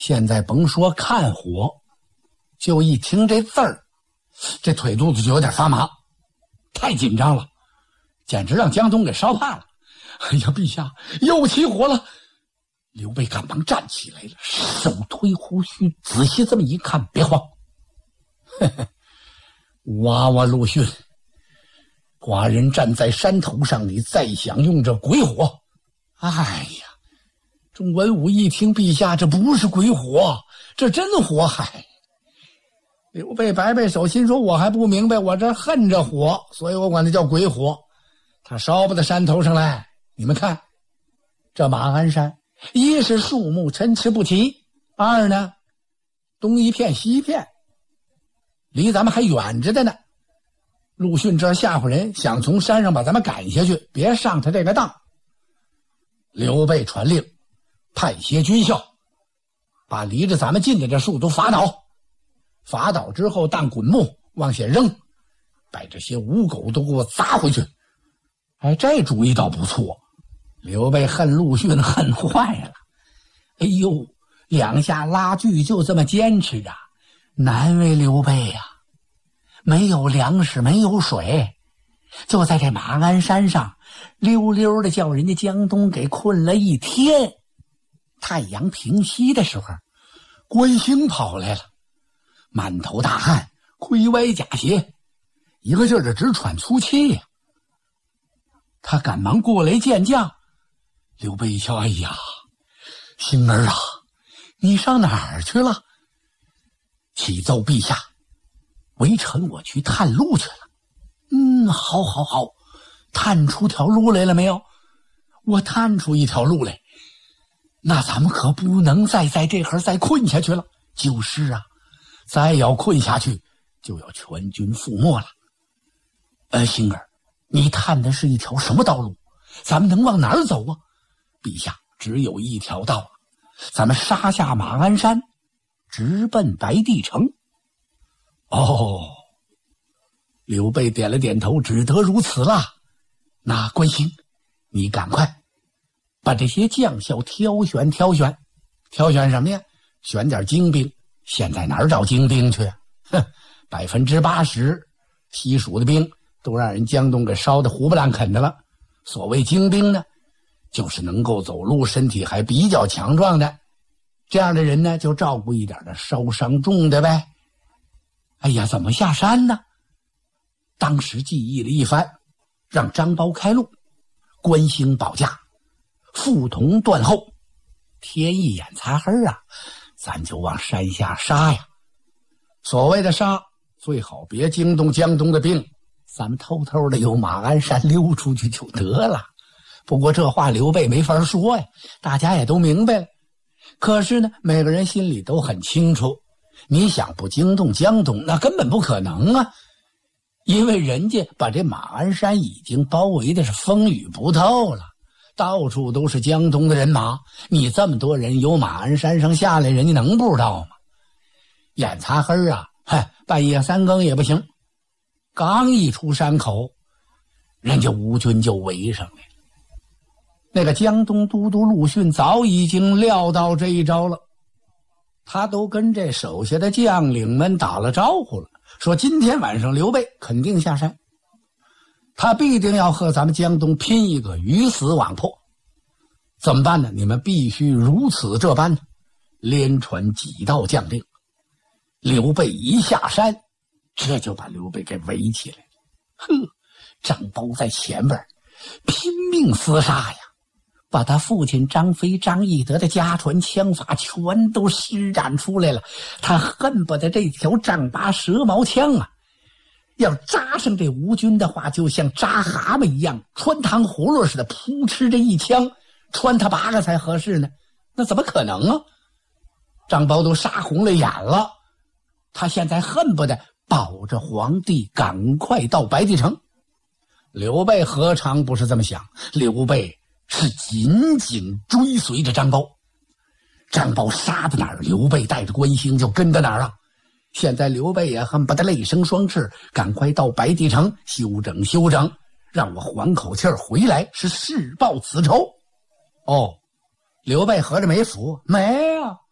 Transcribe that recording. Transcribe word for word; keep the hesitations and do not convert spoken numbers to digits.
现在甭说看火，就一听这字儿，这腿肚子就有点发麻，太紧张了，简直让江东给烧怕了。哎呀，陛下又起火了！刘备赶忙站起来了，手推胡须，仔细这么一看，别慌，呵呵，娃娃陆逊，寡人站在山头上，你再想用这鬼火？哎呀，众文武一听，陛下这不是鬼火，这真火海。刘备摆摆手，心说我还不明白，我这恨着火，所以我管它叫鬼火。他烧不到山头上来，你们看这马鞍山，一是树木参差不齐，二呢东一片西一片，离咱们还远着的呢。陆逊这吓唬人，想从山上把咱们赶下去，别上他这个当。刘备传令，派些军校把离着咱们近的这树都伐倒，伐倒之后当滚木往下扔，把这些污狗都给我砸回去。哎，这主意倒不错。刘备恨陆逊恨坏了，哎呦，两下拉锯就这么坚持着，难为刘备呀、啊！没有粮食，没有水，就在这马鞍山上溜溜的叫人家江东给困了一天。太阳平西的时候，关兴跑来了，满头大汗，盔歪甲斜，一个劲儿的直喘粗气呀、啊。他赶忙过来见将。刘备一瞧，哎呀，星儿啊，你上哪儿去了？启奏陛下，微臣我去探路去了。嗯，好好好，探出条路来了没有？我探出一条路来，那咱们可不能再在这会儿再困下去了。就是啊，再要困下去，就要全军覆没了。呃，星儿，你探的是一条什么道路？咱们能往哪儿走啊？陛下，只有一条道，咱们杀下马鞍山，直奔白帝城。哦，刘备点了点头，只得如此了。那关兴，你赶快把这些将校挑选挑选，挑选什么呀？选点精兵。现在哪儿找精兵去？哼，百分之八十西蜀的兵都让人江东给烧得胡不烂啃的了。所谓精兵呢，就是能够走路，身体还比较强壮的，这样的人呢，就照顾一点的烧伤重的呗。哎呀，怎么下山呢？当时记忆了一番，让张苞开路，关兴保驾，傅同断后，天一眼擦黑啊，咱就往山下杀呀。所谓的杀，最好别惊动江东的兵，咱们偷偷的由马鞍山溜出去就得了。不过这话刘备没法说呀，大家也都明白了。可是呢，每个人心里都很清楚，你想不惊动江东，那根本不可能啊！因为人家把这马鞍山已经包围的是风雨不透了，到处都是江东的人马，你这么多人由马鞍山上下来，人家能不知道吗？眼擦黑啊，嗨，半夜三更也不行。刚一出山口，人家吴军就围上来了。那个江东都督陆逊早已经料到这一招了，他都跟这手下的将领们打了招呼了，说今天晚上刘备肯定下山，他必定要和咱们江东拼一个鱼死网破。怎么办呢？你们必须如此这般，连传几道将令。刘备一下山，这就把刘备给围起来了。呵，张苞在前边拼命厮杀呀，把他父亲张飞、张翼德的家传枪法全都施展出来了。他恨不得这条丈八蛇矛枪啊，要扎上这吴军的话，就像扎蛤蟆一样，穿糖葫芦似的，扑哧这一枪穿他八个才合适呢。那怎么可能啊？张苞都杀红了眼了，他现在恨不得保着皇帝赶快到白帝城。刘备何尝不是这么想？刘备是紧紧追随着张苞，张苞杀到哪儿，刘备带着关兴就跟到哪儿了。现在刘备也恨不得泪生双翅，赶快到白帝城休整休整，让我缓口气儿回来，是誓报此仇。哦，刘备合着没服？没啊，